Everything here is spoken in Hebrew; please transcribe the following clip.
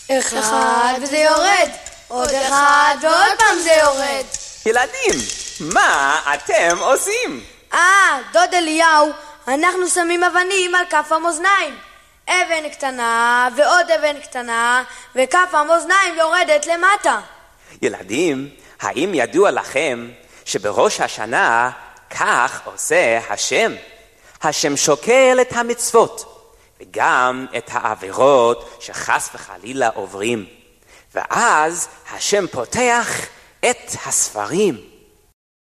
אחד וזה יורד, עוד אחד ועוד פעם זה יורד. ילדים, מה אתם עושים? דוד אליהו, אנחנו שמים אבנים על כף המאזניים. אבן קטנה ועוד אבן קטנה, וכף המאזניים יורדת למטה. ילדים, האם ידוע לכם שבראש השנה כך עושה השם? השם שוקל את המצוות וגם את העבירות שחס וחלילה עוברים, ואז השם פותח את הספרים